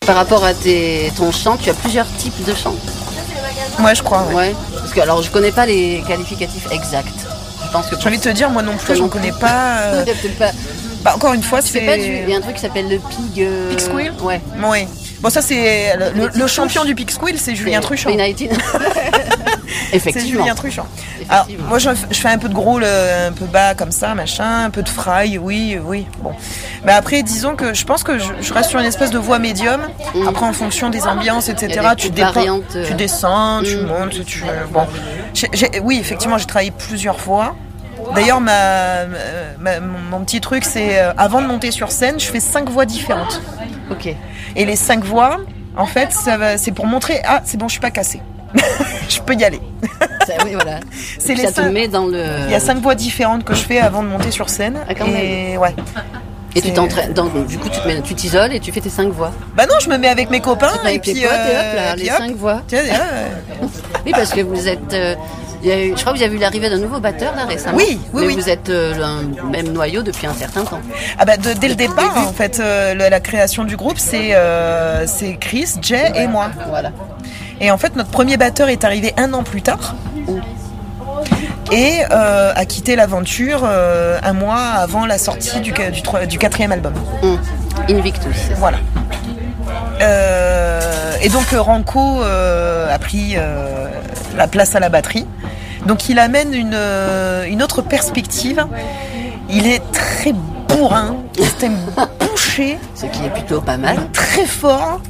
par rapport à ton chant, tu as plusieurs types de chants. Ouais, je crois. Ouais. Parce que alors je connais pas les qualificatifs exacts. Je pense que j'ai envie de te dire, moi non plus, j'en connais pas. Bah, encore une fois, c'est. Il y a un truc qui s'appelle le pig. Pig squeal. Ouais. Oui. Bon, ça c'est le champion du pig squeal, c'est Julien Truchon. Effectivement. C'est Julien Truchon. Alors, moi, je fais un peu de growl, un peu bas comme ça, machin, un peu de fry, oui. Bon. Mais après, disons que je pense que je reste sur une espèce de voix médium. Après, en fonction des ambiances, etc., tu descends, tu montes, bon. Oui, effectivement, j'ai travaillé plusieurs fois. D'ailleurs, mon petit truc, c'est avant de monter sur scène, je fais 5 voix différentes. Ok. Et les 5 voix, en fait, c'est pour montrer, c'est bon, je suis pas cassée. Je peux y aller. Oui, voilà. C'est ça te met dans le. Il y a 5 voix différentes que je fais avant de monter sur scène. Et ouais. Et tu t'entraînes, du coup tu t'isoles et tu fais tes 5 voix. Bah non, je me mets avec mes copains et puis tes potes, et hop là, les 5 voix. Oui, parce que vous êtes. Je crois que vous avez vu l'arrivée d'un nouveau batteur là récemment. Oui. Vous êtes un même noyau depuis un certain temps. Ah bah dès le départ, en fait, la création du groupe, c'est Chris, Jay et moi. Voilà. Et en fait, notre premier batteur est arrivé 1 an plus tard. Et a quitté l'aventure 1 mois avant la sortie du 4e album. Invictus. Voilà. Et donc Ranco a pris la place à la batterie. Donc il amène une autre perspective. Il est très bourrin, il s'aime boucher. Ce qui est plutôt pas mal. Très fort.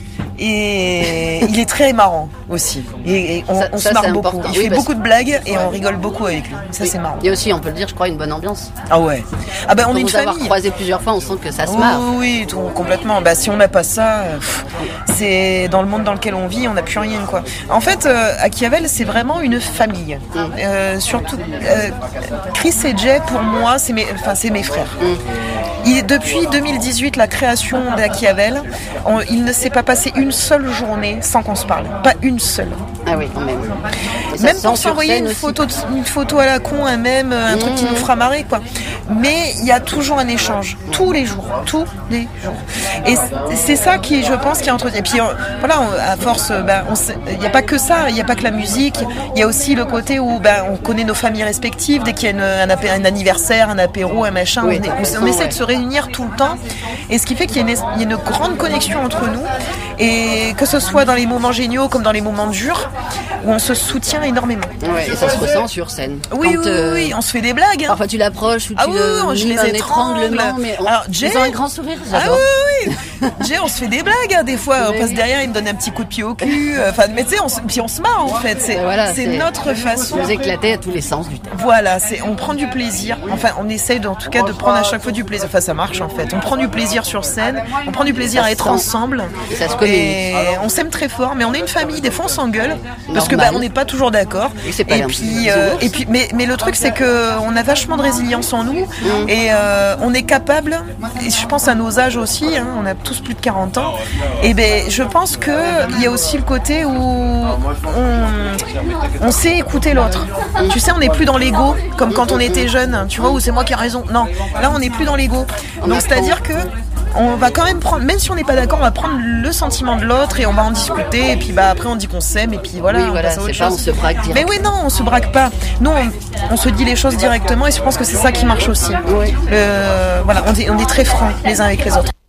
Et il est très marrant aussi. Et on se marre beaucoup. Il fait beaucoup de blagues et on rigole beaucoup avec lui. Ça, c'est marrant. Il y a aussi, on peut le dire, je crois, une bonne ambiance. Ah ouais. Ah bah on est une famille. Pour vous avoir croisé plusieurs fois, on sent que ça se marre. Oui, complètement. Bah si on n'a pas ça, c'est dans le monde dans lequel on vit, on n'a plus rien, quoi. En fait, Achiavel, c'est vraiment une famille. Surtout, Chris et Jay, pour moi, c'est mes frères. Depuis 2018, la création d'Achiavel, il ne s'est pas passé une seule journée sans qu'on se parle. Pas une seule. Ah oui, quand même. Même pour s'envoyer une photo à la con, un truc qui nous fera marrer, quoi. Mais il y a toujours un échange. Tous les jours. Et c'est ça qui, je pense, qui est entre... Et puis, voilà, à force, il n'y a pas que ça. Il n'y a pas que la musique. Il y a aussi le côté où on connaît nos familles respectives. Dès qu'il y a un anniversaire, un apéro, un machin, on essaie de se réunir tout le temps. Et ce qui fait qu'il y a une grande connexion entre nous. Et que ce soit dans les moments géniaux comme dans les moments durs, où on se soutient énormément. Ouais, et ça se ressent sur scène. Oui, on se fait des blagues. Parfois tu l'approches ou je les étrangle. Alors Jay, ils ont un grand sourire, j'adore. Oui. Jay, on se fait des blagues. Des fois, on passe derrière, il me donne un petit coup de pied au cul. Mais tu sais, on se marre en fait. C'est notre façon. Vous éclatez à tous les sens du terme. Voilà, on prend du plaisir. Enfin, on essaye en tout cas de prendre à chaque fois du plaisir. Enfin, ça marche en fait. On prend du plaisir sur scène. On prend du plaisir à être ensemble. Et ça se communique. Et on s'aime très fort, mais on est une famille. Des fois, on s'engueule parce que on n'est pas toujours d'accord. Et puis, mais le truc, c'est que on a vachement de résilience en nous et on est capable. Et je pense à nos âges aussi. On a tous plus de 40 ans. Et je pense que il y a aussi le côté où on sait écouter l'autre. Tu sais, on n'est plus dans l'ego comme quand on était jeune. Tu vois, où c'est moi qui ai raison. Non, là, on n'est plus dans l'ego. Donc, c'est-à-dire que on va quand même prendre, même si on n'est pas d'accord, on va prendre le sentiment de l'autre et on va en discuter. Et puis après, on dit qu'on s'aime et puis voilà. Oui, voilà, c'est pas on se braque direct. Mais oui, non, on se braque pas. Nous, on se dit les choses directement et je pense que c'est ça qui marche aussi. Oui. Voilà, on est très francs les uns avec les autres.